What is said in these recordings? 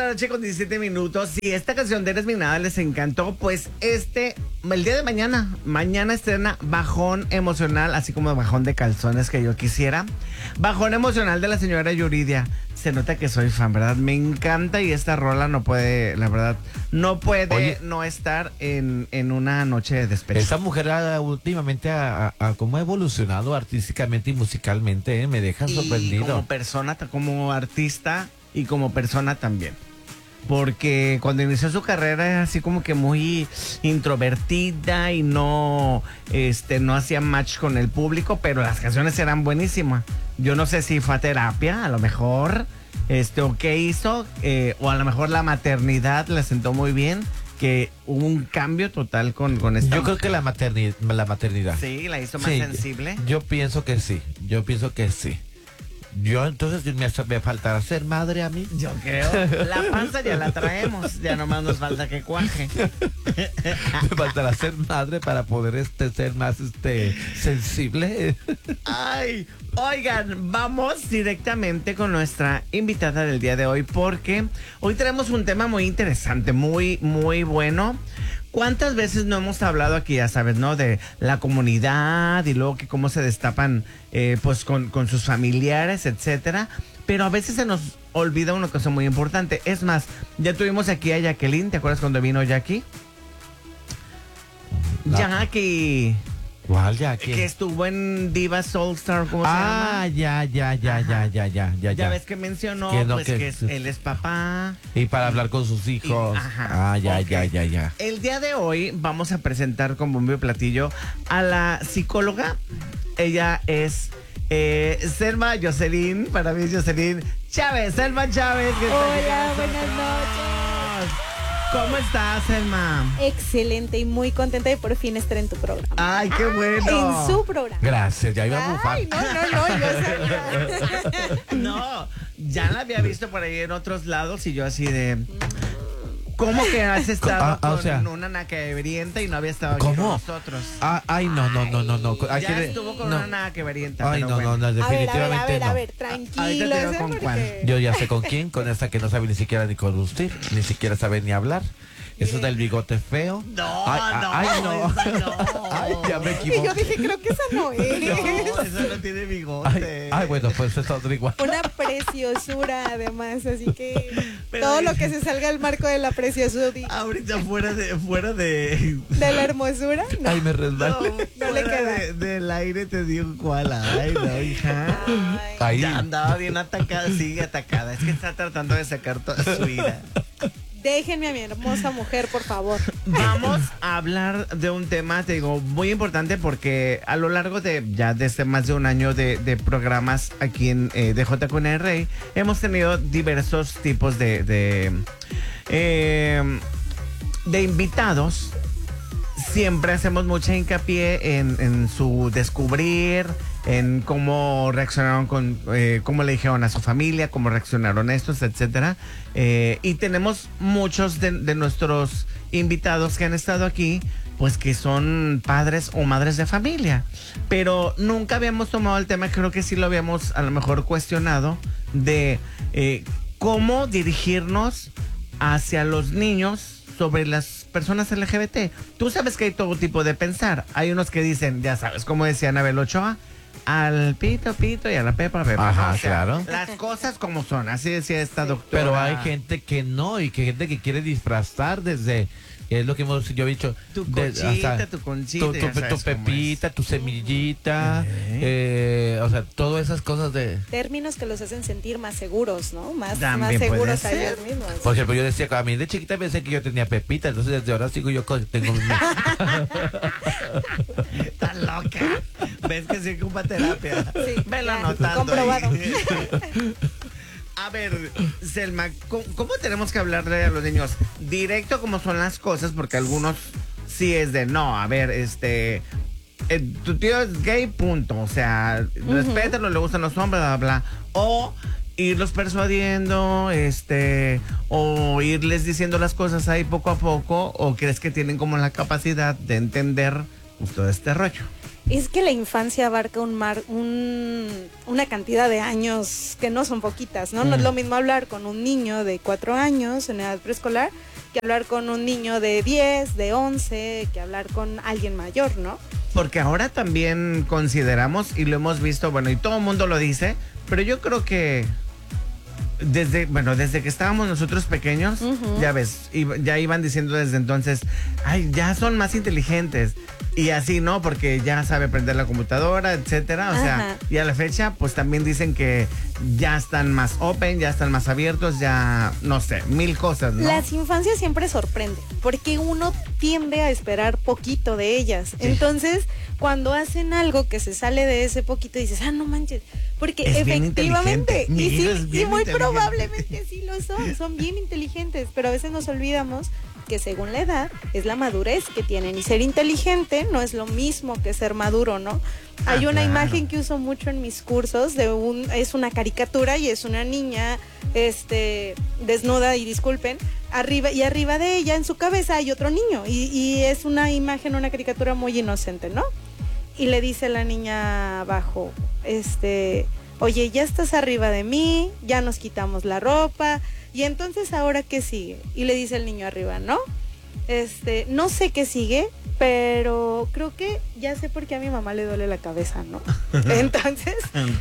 la noche con 17 minutos. Si esta canción de Eres mi nada les encantó, pues el día de mañana estrena Bajón Emocional, así como Bajón de Calzones que yo quisiera. Bajón Emocional de la señora Yuridia. Se nota que soy fan, ¿verdad? Me encanta y esta rola no puede, la verdad, no puede Oye, no estar en una noche de despedida. esta mujer últimamente cómo ha evolucionado artísticamente y musicalmente, ¿eh? Me deja Y sorprendido. como persona, como artista y como persona también. Porque cuando inició su carrera era así como que muy introvertida y no hacía match con el público, pero las canciones eran buenísimas. Yo no sé si fue a terapia, a lo mejor, o qué hizo, o a lo mejor la maternidad le sentó muy bien, que hubo un cambio total con esta. Yo creo que la maternidad. Sí, la hizo más Sí, sensible. Yo pienso que sí. Yo entonces me faltará ser madre a mí. Yo creo. La panza ya la traemos, ya nomás nos falta que cuaje. Me faltará ser madre para poder ser más sensible. Ay, oigan, vamos directamente con nuestra invitada del día de hoy porque hoy tenemos un tema muy interesante, muy, muy bueno. ¿Cuántas veces no hemos hablado aquí, ya sabes, ¿no? De la comunidad y luego que cómo se destapan, pues, con sus familiares, etcétera. Pero a veces se nos olvida una cosa muy importante. Es más, ya tuvimos aquí a Jacqueline, ¿te acuerdas cuando vino Jackie? Jackie. ¿Cuál ya? Que estuvo en Diva Soul Star, ¿cómo se llama? Ya. Ya ves que mencionó, él es papá. Y para hablar con sus hijos. Ya. El día de hoy vamos a presentar con bombo y platillo a la psicóloga. Ella es Selma Jocelyn, para mí es Jocelyn Chávez. Selma Chávez. Hola, buenas noches. ¿Cómo estás, Selma? Excelente y muy contenta de por fin estar en tu programa. Ay, qué bueno. En su programa. Gracias, ya iba a bufar. Ay, no, yo sabía. No, ya la había visto por ahí en otros lados y yo así de... ¿Cómo que has estado con una naqueberienta y no había estado aquí con nosotros? No. Ya estuvo con una naqueberienta. Ay, no, definitivamente a ver, tranquila. ¿Con cuál? Yo ya sé con quién, con esa que no sabe ni siquiera ni conducir, ni siquiera sabe ni hablar. Eso del bigote feo. No. Ay, ya me equivoqué. Y yo dije, creo que esa no es. No, esa no tiene bigote. Ay, bueno, pues es otra igual. Una preciosura, además, así que Pero todo lo que se salga del marco de la preciosura. Ahorita fuera de De la hermosura, no. Ay, me resbalé. No le queda. Del aire te digo cuál. Ay, no, hija. Ahí. Ya andaba bien atacada, sigue atacada. Es que está tratando de sacar toda su ira. Déjenme a mi hermosa mujer, por favor. Vamos a hablar de un tema, te digo, muy importante porque a lo largo de más de un año de programas aquí en JQNR hemos tenido diversos tipos de invitados. Siempre hacemos mucha hincapié en su descubrir, en cómo reaccionaron cómo le dijeron a su familia, cómo reaccionaron estos, etcétera. Y tenemos muchos de nuestros invitados que han estado aquí, pues que son padres o madres de familia. Pero nunca habíamos tomado el tema, creo que sí lo habíamos a lo mejor cuestionado, de cómo dirigirnos hacia los niños sobre las personas LGBT. Tú sabes que hay todo tipo de pensar. Hay unos que dicen, ya sabes, como decía Anabel Ochoa, al pito y a la pepa. Ajá, ¿no? O sea, claro. Las cosas como son, así decía esta doctora. Pero hay gente que no, y que gente que quiere disfrazar desde... Es lo que yo he dicho. Tu conchita, tu conchita. Tu pepita, tu semillita. O sea, todas esas cosas de... Términos que los hacen sentir más seguros, ¿no? Más También seguros puede a ser. ellos mismos. Por ejemplo, yo decía, a mí de chiquita pensé que yo tenía pepita, entonces desde ahora sigo yo tengo... Tan loca. ¿Ves que sí ocupa terapia? Sí, Velo ya, anotando. comprobado. A ver, Selma, ¿cómo tenemos que hablarle a los niños? Directo como son las cosas, porque algunos sí es de no, a ver, tu tío es gay, punto. O sea, respétalo, le gustan los hombres, bla, bla. O irlos persuadiendo, o irles diciendo las cosas ahí poco a poco, o crees que tienen como la capacidad de entender pues, todo este rollo. Es que la infancia abarca una cantidad de años que no son poquitas, ¿no? No es lo mismo hablar con un niño de 4 años en edad preescolar que hablar con un niño de 10, de 11, que hablar con alguien mayor, ¿no? Porque ahora también consideramos, y lo hemos visto, bueno, y todo el mundo lo dice, pero yo creo que desde que estábamos nosotros pequeños, ya ves, ya iban diciendo desde entonces, ay, ya son más inteligentes. Y así, ¿no? Porque ya sabe prender la computadora, etcétera. O sea, y a la fecha, pues también dicen que ya están más open, ya están más abiertos, ya, no sé, 1000 cosas, ¿no? Las infancias siempre sorprenden, porque uno tiende a esperar poquito de ellas. Sí. Entonces, cuando hacen algo que se sale de ese poquito, dices, ah, no manches. Porque es efectivamente, y muy inteligente. Probablemente sí lo son bien inteligentes, pero a veces nos olvidamos que según la edad es la madurez que tienen, y ser inteligente no es lo mismo que ser maduro, ¿no? Hay una imagen que uso mucho en mis cursos es una caricatura y es una niña desnuda, y disculpen, arriba de ella en su cabeza hay otro niño, y es una imagen, una caricatura muy inocente, ¿no? Y le dice la niña abajo, oye, ya estás arriba de mí, ya nos quitamos la ropa, y entonces, ¿ahora qué sigue? Y le dice el niño arriba, ¿no? No sé qué sigue, pero creo que ya sé por qué a mi mamá le duele la cabeza, ¿no? Entonces,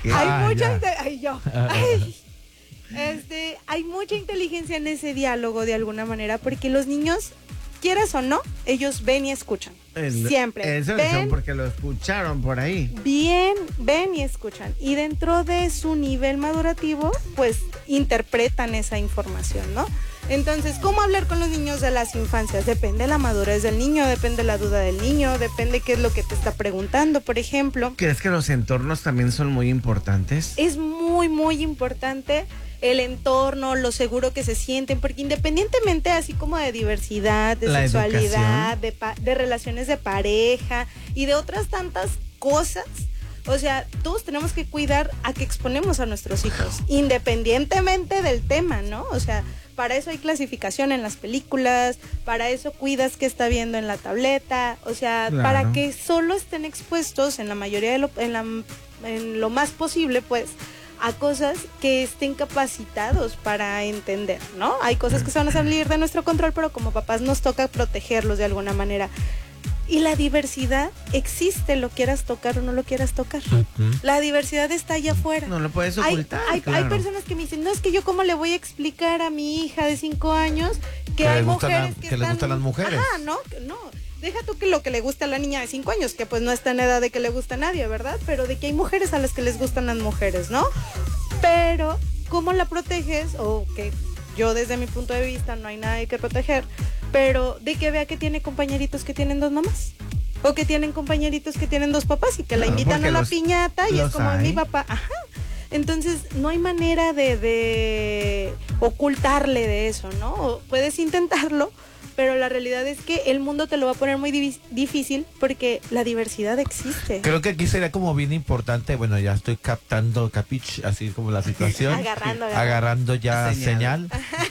hay mucha inteligencia en ese diálogo de alguna manera, porque los niños, quieras o no, ellos ven y escuchan. Siempre. Eso son porque lo escucharon por ahí. Bien, ven y escuchan. Y dentro de su nivel madurativo, pues interpretan esa información, ¿no? Entonces, ¿cómo hablar con los niños de las infancias? Depende de la madurez del niño, depende de la duda del niño, depende qué es lo que te está preguntando, por ejemplo. ¿Crees que los entornos también son muy importantes? Es muy, muy importante el entorno, lo seguro que se sienten, porque independientemente así como de diversidad, de sexualidad, de relaciones de pareja y de otras tantas cosas, o sea, todos tenemos que cuidar a que exponemos a nuestros hijos, independientemente del tema, ¿no? O sea, para eso hay clasificación en las películas, para eso cuidas qué está viendo en la tableta, o sea, claro, para que solo estén expuestos en la mayoría de en lo más posible, pues, a cosas que estén capacitados para entender, ¿no? Hay cosas que se van a salir de nuestro control, pero como papás nos toca protegerlos de alguna manera. Y la diversidad existe, lo quieras tocar o no lo quieras tocar. La diversidad está allá afuera. No lo puedes ocultar. Hay personas que me dicen, no, es que yo cómo le voy a explicar a mi hija de 5 años que hay mujeres que les gustan las mujeres. Ajá, no. Deja tú que lo que le gusta a la niña de 5 años, que pues no está en edad de que le gusta a nadie, ¿verdad? Pero de que hay mujeres a las que les gustan las mujeres, ¿no? Pero, ¿cómo la proteges? O que yo desde mi punto de vista no hay nada que proteger, pero de que vea que tiene compañeritos que tienen 2 mamás. O que tienen compañeritos que tienen 2 papás y que la invitan a la piñata y es como mi papá. Ajá. Entonces, no hay manera de ocultarle de eso, ¿no? O puedes intentarlo, pero la realidad es que el mundo te lo va a poner muy difícil porque la diversidad existe. Creo que aquí sería como bien importante, bueno, ya estoy captando, así como la situación. Agarrando ya señal.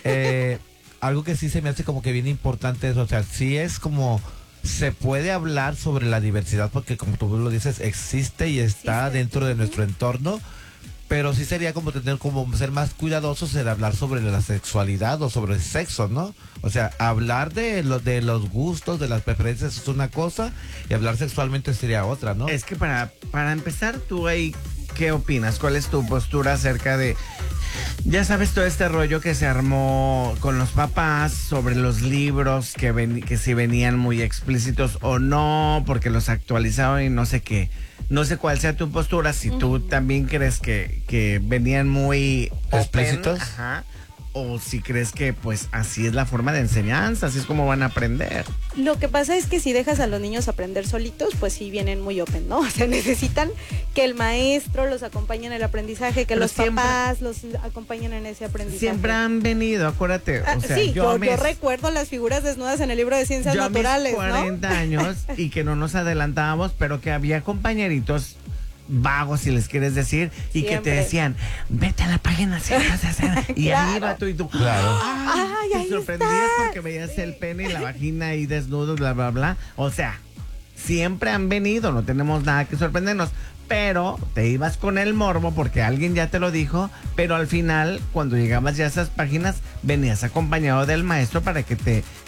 Algo que sí se me hace como que bien importante es, o sea, sí es como, se puede hablar sobre la diversidad porque como tú lo dices, existe y está dentro de nuestro entorno. Pero sí sería como ser más cuidadosos en hablar sobre la sexualidad o sobre el sexo, ¿no? O sea, hablar de los gustos, de las preferencias es una cosa y hablar sexualmente sería otra, ¿no? Es que para empezar, tú ahí, ¿qué opinas? ¿Cuál es tu postura acerca de, ya sabes, todo este rollo que se armó con los papás sobre los libros que si venían muy explícitos o no, porque los actualizaban y no sé qué? No sé cuál sea tu postura, si tú también crees que venían muy explícitos, o si crees que pues así es la forma de enseñanza, así es como van a aprender. Lo que pasa es que si dejas a los niños aprender solitos, pues sí vienen muy open, ¿no? O sea, necesitan que el maestro los acompañe en el aprendizaje, que los papás los acompañen en ese aprendizaje. Siempre han venido, acuérdate. O sea, sí, yo recuerdo las figuras desnudas en el libro de ciencias naturales, ¿no? 40 años y que no nos adelantábamos, pero que había compañeritos vagos, si les quieres decir, y siempre, que te decían, vete a la página 100, y claro, ahí va tú y tú. Claro. Te sorprendías porque veías el pene y la vagina ahí desnudos, bla, bla, bla. O sea, siempre han venido, no tenemos nada que sorprendernos. Pero te ibas con el morbo porque alguien ya te lo dijo, pero al final, cuando llegabas ya a esas páginas, venías acompañado del maestro para que te